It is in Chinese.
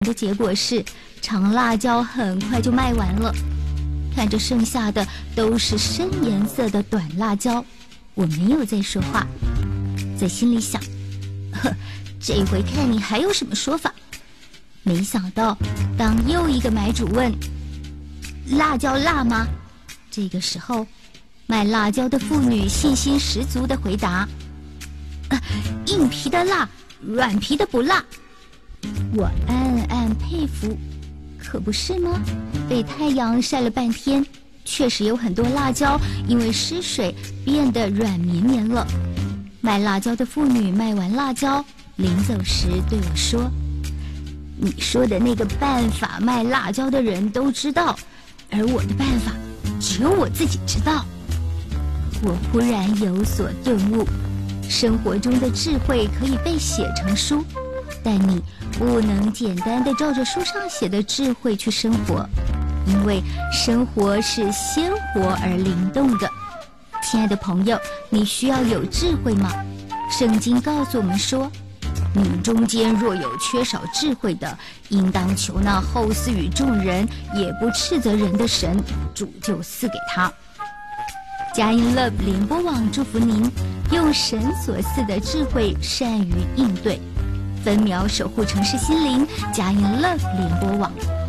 的结果是，长辣椒很快就卖完了。看着剩下的都是深颜色的短辣椒，我没有再说话，在心里想，呵，这回看你还有什么说法。没想到，当又一个买主问：“辣椒辣吗？”这个时候，卖辣椒的妇女信心十足地回答：“硬皮的辣，软皮的不辣。”我暗暗佩服，可不是吗？被太阳晒了半天，确实有很多辣椒因为失水变得软绵绵了。卖辣椒的妇女卖完辣椒，临走时对我说：“你说的那个办法，卖辣椒的人都知道，而我的办法，只有我自己知道。”我忽然有所顿悟，生活中的智慧可以被写成书，但你不能简单地照着书上写的智慧去生活，因为生活是鲜活而灵动的。亲爱的朋友，你需要有智慧吗？圣经告诉我们说，你们中间若有缺少智慧的，应当求那厚赐与众人也不斥责人的神，主就赐给他。佳音 Love 联播网祝福您用神所赐的智慧善于应对，分秒守护城市心灵。佳音 Love 联播网。